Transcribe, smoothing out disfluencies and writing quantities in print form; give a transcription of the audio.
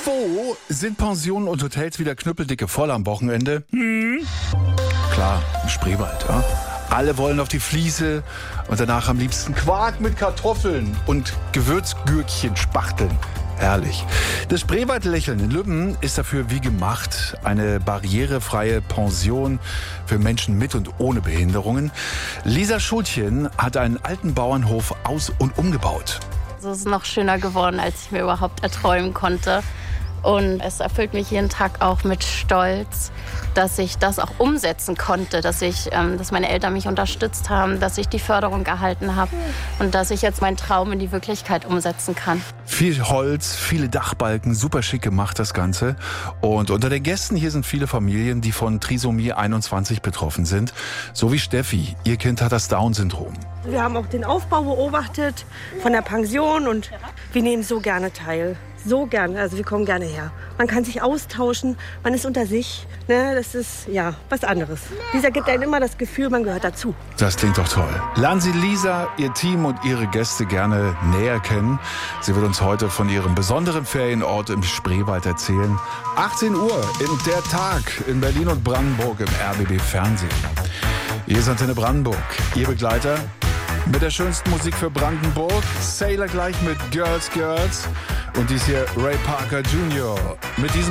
Wo sind Pensionen und Hotels wieder knüppeldicke voll am Wochenende? Klar, im Spreewald, ja. Alle wollen auf die Fliese und danach am liebsten Quark mit Kartoffeln und Gewürzgürkchen spachteln. Herrlich. Das Spreewaldlächeln in Lübben ist dafür wie gemacht. Eine barrierefreie Pension für Menschen mit und ohne Behinderungen. Lisa Schultchen hat einen alten Bauernhof aus- und umgebaut. Es ist noch schöner geworden, als ich mir überhaupt erträumen konnte. Und es erfüllt mich jeden Tag auch mit Stolz, dass ich das auch umsetzen konnte, dass meine Eltern mich unterstützt haben, dass ich die Förderung erhalten habe und dass ich jetzt meinen Traum in die Wirklichkeit umsetzen kann. Viel Holz, viele Dachbalken, super schick gemacht das Ganze. Und unter den Gästen hier sind viele Familien, die von Trisomie 21 betroffen sind. So wie Steffi. Ihr Kind hat das Down-Syndrom. Wir haben auch den Aufbau beobachtet von der Pension und wir nehmen so gerne teil. So gerne, also wir kommen gerne her. Man kann sich austauschen, man ist unter sich. Ne? Das ist ja was anderes. Dieser gibt einem immer das Gefühl, man gehört dazu. Das klingt doch toll. Lernen Sie Lisa, ihr Team und ihre Gäste gerne näher kennen. Sie wird uns heute von ihrem besonderen Ferienort im Spreewald erzählen. 18 Uhr in Der Tag in Berlin und Brandenburg im RBB Fernsehen. Hier ist Antenne Brandenburg, Ihr Begleiter mit der schönsten Musik für Brandenburg. Sailor gleich mit Girls, Girls. Und dies hier Ray Parker Jr. Mit diesem